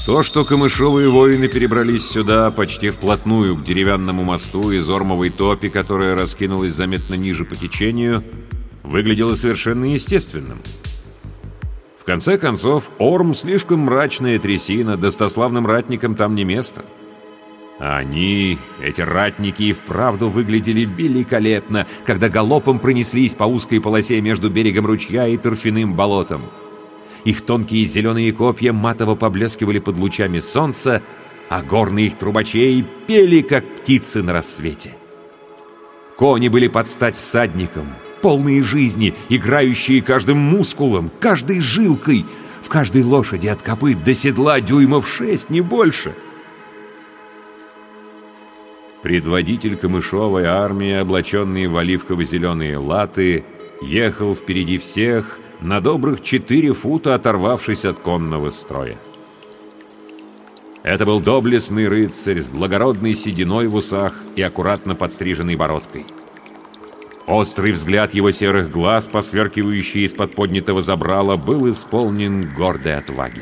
То, что камышовые воины перебрались сюда почти вплотную к деревянному мосту из ормовой топи, которая раскинулась заметно ниже по течению, выглядело совершенно естественным. В конце концов, Орм слишком мрачная трясина, достославным ратникам там не место. А они, эти ратники, и вправду выглядели великолепно, когда галопом пронеслись по узкой полосе между берегом ручья и торфяным болотом. Их тонкие зеленые копья матово поблескивали под лучами солнца, а горные их трубачей пели, как птицы на рассвете. Кони были под стать всадникам, полные жизни, играющие каждым мускулом, каждой жилкой, в каждой лошади от копыт до седла дюймов 6, не больше. Предводитель камышовой армии, облаченный в оливково-зеленые латы, ехал впереди всех, на добрых 4 фута оторвавшись от конного строя. Это был доблестный рыцарь с благородной сединой в усах и аккуратно подстриженной бородкой. Острый взгляд его серых глаз, посверкивающий из-под поднятого забрала, был исполнен гордой отваги.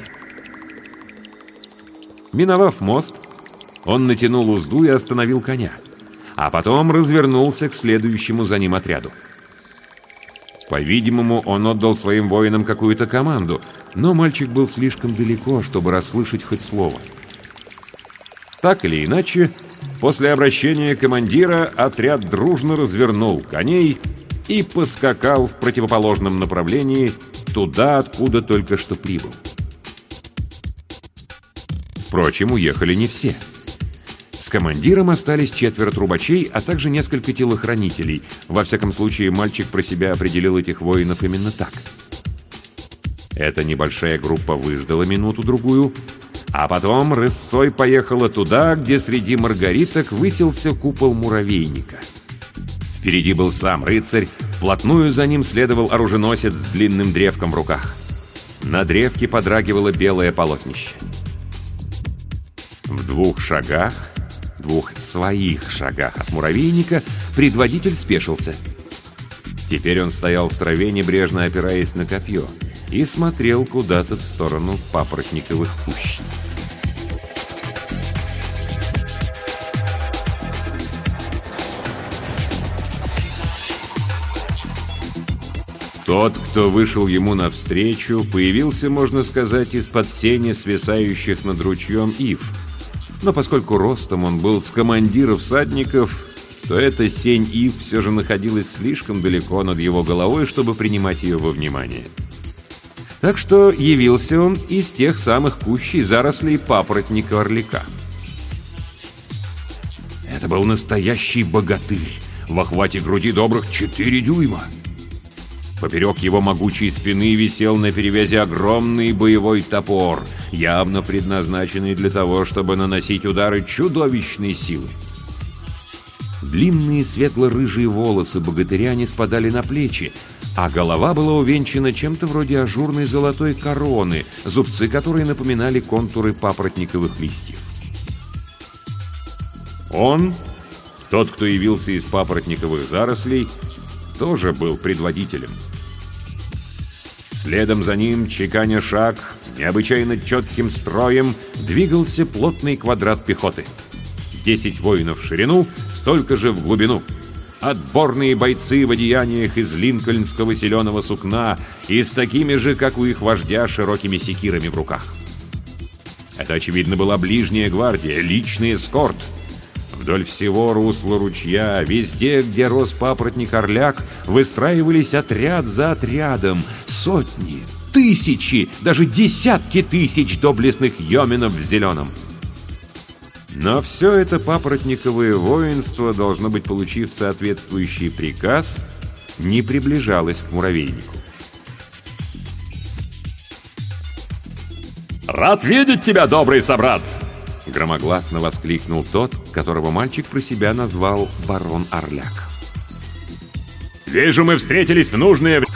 Миновав мост, он натянул узду и остановил коня, а потом развернулся к следующему за ним отряду. По-видимому, он отдал своим воинам какую-то команду, но мальчик был слишком далеко, чтобы расслышать хоть слово. Так или иначе, после обращения командира отряд дружно развернул коней и поскакал в противоположном направлении, туда, откуда только что прибыл. Впрочем, уехали не все. С командиром остались 4 трубачей, а также несколько телохранителей. Во всяком случае, мальчик про себя определил этих воинов именно так. Эта небольшая группа выждала минуту-другую, а потом рысцой поехала туда, где среди маргариток высился купол муравейника. Впереди был сам рыцарь, вплотную за ним следовал оруженосец с длинным древком в руках. На древке подрагивало белое полотнище. В 2 шагах, 2 своих шагах от муравейника, предводитель спешился. Теперь он стоял в траве, небрежно опираясь на копье, и смотрел куда-то в сторону папоротниковых кущей. Тот, кто вышел ему навстречу, появился, можно сказать, из-под сени свисающих над ручьем ив. Но поскольку ростом он был с командира всадников, то эта сень ив все же находилась слишком далеко над его головой, чтобы принимать ее во внимание. Так что явился он из тех самых кущей зарослей папоротника орлика. Это был настоящий богатырь, в охвате груди добрых 4 дюйма. Поперек его могучей спины висел на перевязи огромный боевой топор, явно предназначенный для того, чтобы наносить удары чудовищной силы. Длинные светло-рыжие волосы богатыря не спадали на плечи, а голова была увенчана чем-то вроде ажурной золотой короны, зубцы которой напоминали контуры папоротниковых листьев. Он, тот, кто явился из папоротниковых зарослей, тоже был предводителем. Следом за ним, чеканя шаг, необычайно четким строем, двигался плотный квадрат пехоты. 10 воинов в ширину, столько же в глубину. Отборные бойцы в одеяниях из линкольнского зеленого сукна и с такими же, как у их вождя, широкими секирами в руках. Это, очевидно, была ближняя гвардия, личный эскорт. Вдоль всего русла ручья, везде, где рос папоротник-орляк, выстраивались отряд за отрядом, сотни, тысячи, даже десятки тысяч доблестных йоменов в зеленом. Но все это папоротниковое воинство, должно быть, получив соответствующий приказ, не приближалось к муравейнику. «Рад видеть тебя, добрый собрат!» Громогласно воскликнул тот, которого мальчик про себя назвал барон Орляк. «Вижу, мы встретились в нужное время.